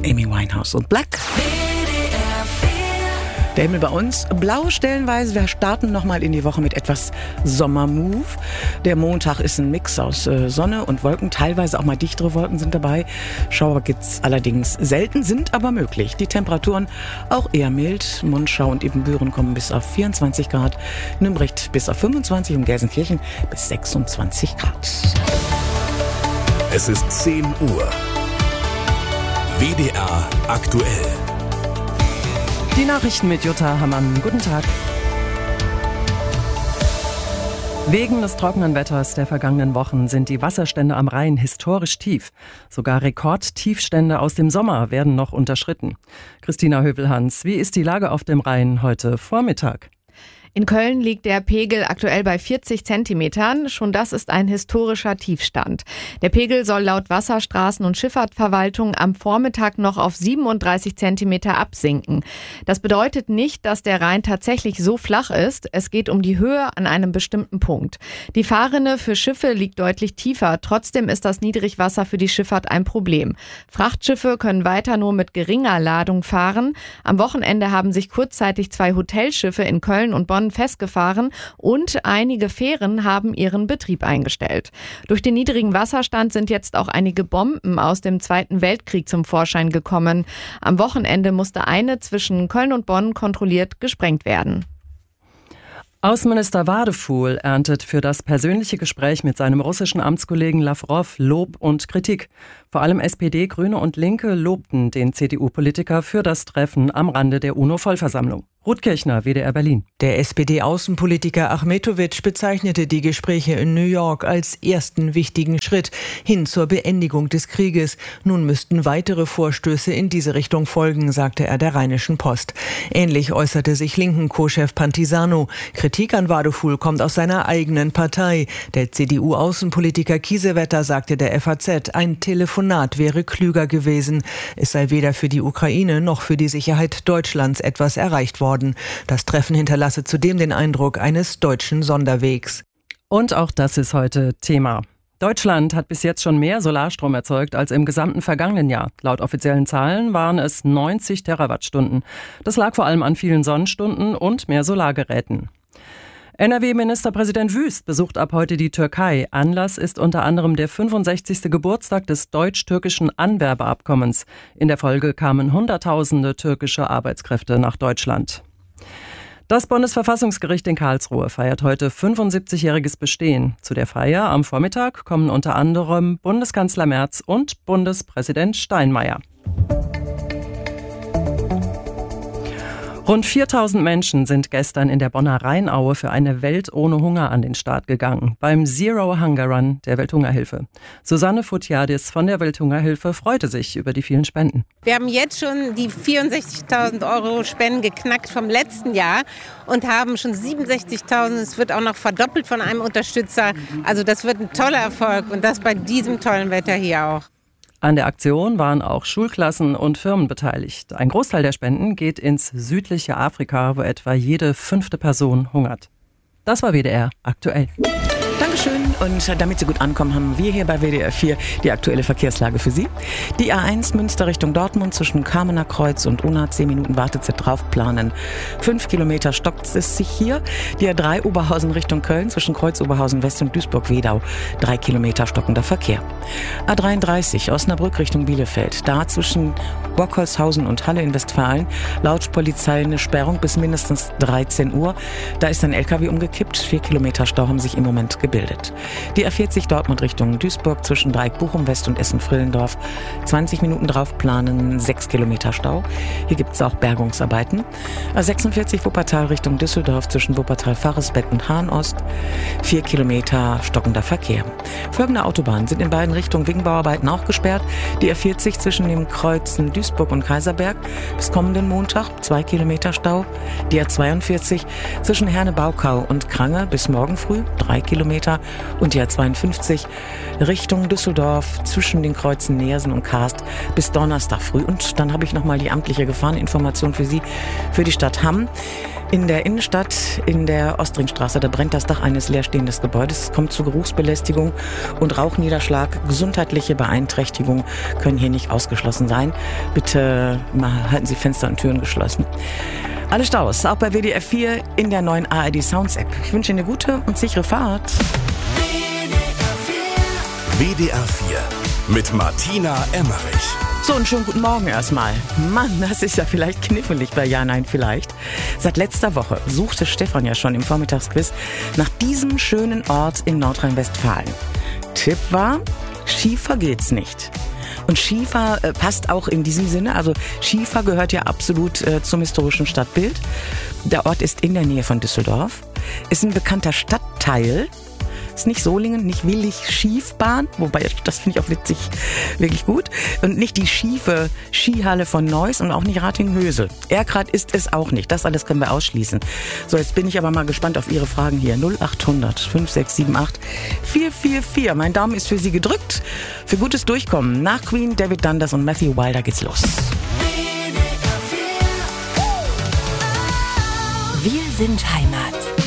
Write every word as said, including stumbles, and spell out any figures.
Amy Winehouse und Black. Der Himmel bei uns blau stellenweise. Wir starten nochmal in die Woche mit etwas Sommermove. Der Montag ist ein Mix aus äh, Sonne und Wolken. Teilweise auch mal dichtere Wolken sind dabei. Schauer gibt's allerdings selten, sind aber möglich. Die Temperaturen auch eher mild. Monschau und Ibbenbüren kommen bis auf vierundzwanzig Grad. Nümbrecht bis auf fünfundzwanzig und Gelsenkirchen bis sechsundzwanzig Grad. Es ist zehn Uhr. W D R aktuell. Die Nachrichten mit Jutta Hammann. Guten Tag. Wegen des trockenen Wetters der vergangenen Wochen sind die Wasserstände am Rhein historisch tief. Sogar Rekordtiefstände aus dem Sommer werden noch unterschritten. Christina Hövelhans, wie ist die Lage auf dem Rhein heute Vormittag? In Köln liegt der Pegel aktuell bei vierzig Zentimetern. Schon das ist ein historischer Tiefstand. Der Pegel soll laut Wasserstraßen- und Schifffahrtverwaltung am Vormittag noch auf siebenunddreißig Zentimeter absinken. Das bedeutet nicht, dass der Rhein tatsächlich so flach ist. Es geht um die Höhe an einem bestimmten Punkt. Die Fahrrinne für Schiffe liegt deutlich tiefer. Trotzdem ist das Niedrigwasser für die Schifffahrt ein Problem. Frachtschiffe können weiter nur mit geringer Ladung fahren. Am Wochenende haben sich kurzzeitig zwei Hotelschiffe in Köln und Bonn festgefahren und einige Fähren haben ihren Betrieb eingestellt. Durch den niedrigen Wasserstand sind jetzt auch einige Bomben aus dem Zweiten Weltkrieg zum Vorschein gekommen. Am Wochenende musste eine zwischen Köln und Bonn kontrolliert gesprengt werden. Außenminister Wadefuhl erntet für das persönliche Gespräch mit seinem russischen Amtskollegen Lawrow Lob und Kritik. Vor allem S P D, Grüne und Linke lobten den C D U-Politiker für das Treffen am Rande der UNO-Vollversammlung. Ruth Kirchner, W D R Berlin. Der S P D-Außenpolitiker Achmetovic bezeichnete die Gespräche in New York als ersten wichtigen Schritt hin zur Beendigung des Krieges. Nun müssten weitere Vorstöße in diese Richtung folgen, sagte er der Rheinischen Post. Ähnlich äußerte sich Linken-Co-Chef Pantisano. Kritik an Wadefuhl kommt aus seiner eigenen Partei. Der C D U-Außenpolitiker Kiesewetter sagte der F A Z, ein Telefonat wäre klüger gewesen. Es sei weder für die Ukraine noch für die Sicherheit Deutschlands etwas erreicht worden. Das Treffen hinterlasse zudem den Eindruck eines deutschen Sonderwegs. Und auch das ist heute Thema. Deutschland hat bis jetzt schon mehr Solarstrom erzeugt als im gesamten vergangenen Jahr. Laut offiziellen Zahlen waren es neunzig Terawattstunden. Das lag vor allem an vielen Sonnenstunden und mehr Solargeräten. N R W-Ministerpräsident Wüst besucht ab heute die Türkei. Anlass ist unter anderem der fünfundsechzigste Geburtstag des deutsch-türkischen Anwerbeabkommens. In der Folge kamen Hunderttausende türkische Arbeitskräfte nach Deutschland. Das Bundesverfassungsgericht in Karlsruhe feiert heute fünfundsiebzigjähriges Bestehen. Zu der Feier am Vormittag kommen unter anderem Bundeskanzler Merz und Bundespräsident Steinmeier. Rund viertausend Menschen sind gestern in der Bonner Rheinaue für eine Welt ohne Hunger an den Start gegangen, beim Zero Hunger Run der Welthungerhilfe. Susanne Futjadis von der Welthungerhilfe freute sich über die vielen Spenden. Wir haben jetzt schon die vierundsechzigtausend Euro Spenden geknackt vom letzten Jahr und haben schon siebenundsechzigtausend. Es wird auch noch verdoppelt von einem Unterstützer. Also das wird ein toller Erfolg und das bei diesem tollen Wetter hier auch. An der Aktion waren auch Schulklassen und Firmen beteiligt. Ein Großteil der Spenden geht ins südliche Afrika, wo etwa jede fünfte Person hungert. Das war W D R aktuell. Dankeschön. Und damit Sie gut ankommen, haben wir hier bei W D R vier die aktuelle Verkehrslage für Sie. Die A eins Münster Richtung Dortmund zwischen Kamener Kreuz und Unna, zehn Minuten Wartezeit drauf planen. Fünf Kilometer stockt es sich hier. Die A drei Oberhausen Richtung Köln zwischen Kreuz Oberhausen West und Duisburg-Wedau. Drei Kilometer stockender Verkehr. A dreiunddreißig Osnabrück Richtung Bielefeld. Da zwischen Bockholzhausen und Halle in Westfalen laut Polizei eine Sperrung bis mindestens dreizehn Uhr. Da ist ein L K W umgekippt. Vier Kilometer Stau haben sich im Moment gebildet. Die A vierzig Dortmund Richtung Duisburg zwischen Dreieck Bochum West und Essen-Frillendorf. zwanzig Minuten drauf planen, sechs Kilometer Stau. Hier gibt es auch Bergungsarbeiten. A sechsundvierzig Wuppertal Richtung Düsseldorf zwischen Wuppertal-Faresbeck und Hahn-Ost. vier Kilometer stockender Verkehr. Folgende Autobahnen sind in beiden Richtungen wegen Bauarbeiten auch gesperrt. Die A vierzig zwischen den Kreuzen Duisburg und Kaiserberg bis kommenden Montag, zwei Kilometer Stau. Die A zweiundvierzig zwischen Herne-Baukau und Krange bis morgen früh, drei Kilometer. und die A zweiundfünfzig Richtung Düsseldorf zwischen den Kreuzen Neersen und Kaast bis Donnerstag früh. Und dann habe ich nochmal die amtliche Gefahreninformation für Sie, für die Stadt Hamm. In der Innenstadt, in der Ostringstraße, da brennt das Dach eines leerstehenden Gebäudes. Es kommt zu Geruchsbelästigung und Rauchniederschlag. Gesundheitliche Beeinträchtigungen können hier nicht ausgeschlossen sein. Bitte mal halten Sie Fenster und Türen geschlossen. Alle Staus, auch bei W D R vier in der neuen A R D Sounds App. Ich wünsche Ihnen eine gute und sichere Fahrt. W D R vier mit Martina Emmerich. So, einen schönen guten Morgen erstmal. Mann, das ist ja vielleicht knifflig bei Ja, Nein, Vielleicht. Seit letzter Woche suchte Stefan ja schon im Vormittagsquiz nach diesem schönen Ort in Nordrhein-Westfalen. Tipp war, Schiefer geht's nicht. Und Schiefer äh, passt auch in diesem Sinne. Also Schiefer gehört ja absolut äh, zum historischen Stadtbild. Der Ort ist in der Nähe von Düsseldorf. Ist ein bekannter Stadtteil. Ist nicht Solingen, nicht Willig-Schiefbahn, wobei das finde ich auch witzig, wirklich gut. Und nicht die schiefe Skihalle von Neuss und auch nicht Rating-Hösel. Erkrath ist es auch nicht. Das alles können wir ausschließen. So, jetzt bin ich aber mal gespannt auf Ihre Fragen hier. null acht hundert fünf sechs sieben acht vier vier vier. Mein Daumen ist für Sie gedrückt. Für gutes Durchkommen. Nach Queen, David Dundas und Matthew Wilder geht's los. Wir sind Heimat.